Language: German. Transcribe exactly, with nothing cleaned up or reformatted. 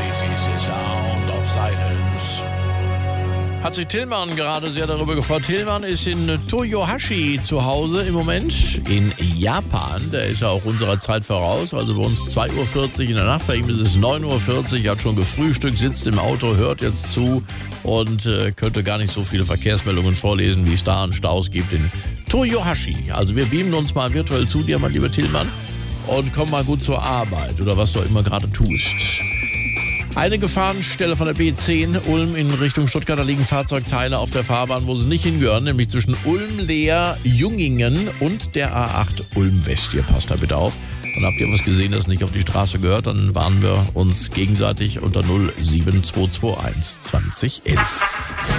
This is the sound of silence. Hat sich Tillmann gerade sehr darüber gefreut. Tillmann ist in Toyohashi zu Hause im Moment in Japan. Der ist ja auch unserer Zeit voraus. Also bei uns zwei Uhr vierzig in der Nacht. Bei ihm ist es neun Uhr vierzig. Hat schon gefrühstückt, sitzt im Auto, hört jetzt zu und äh, könnte gar nicht so viele Verkehrsmeldungen vorlesen, wie es da an Staus gibt in Toyohashi. Also wir beamen uns mal virtuell zu dir, mein lieber Tillmann, und komm mal gut zur Arbeit oder was du immer gerade tust. Eine Gefahrenstelle von der B zehn, Ulm in Richtung Stuttgart, da liegen Fahrzeugteile auf der Fahrbahn, wo sie nicht hingehören, nämlich zwischen Ulm-Leer-Jungingen und der A acht Ulm-West. Ihr passt da bitte auf. Und habt ihr was gesehen, das nicht auf die Straße gehört, dann warnen wir uns gegenseitig unter null sieben zwei zwei eins zwanzig elf.